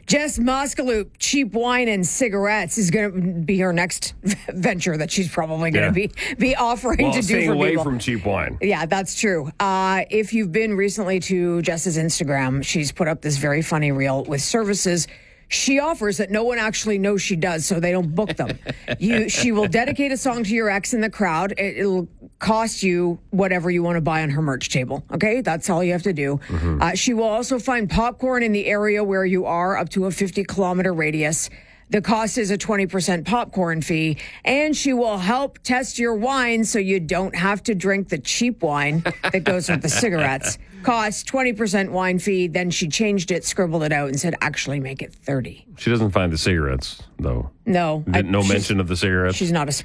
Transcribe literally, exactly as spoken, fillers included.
Jess Moskaloop, cheap wine and cigarettes is going to be her next venture that she's probably going to Yeah. be be offering Well, to do staying for away people. from cheap wine. Yeah, that's true. Uh, if you've been recently to Jess's Instagram, she's put up this very funny reel with services she offers that no one actually knows she does, so they don't book them. You, she will dedicate a song to your ex in the crowd. It, it'll cost you whatever you want to buy on her merch table. Okay, that's all you have to do. Mm-hmm. Uh, she will also find popcorn in the area where you are, up to a fifty kilometer radius. The cost is a twenty percent popcorn fee, and she will help test your wine so you don't have to drink the cheap wine that goes with the cigarettes. Cost twenty percent wine fee. Then she changed it, scribbled it out, and said, actually make it thirty. She doesn't find the cigarettes, though. No. Didn't, I- no she's- mention of the cigarettes? She's not a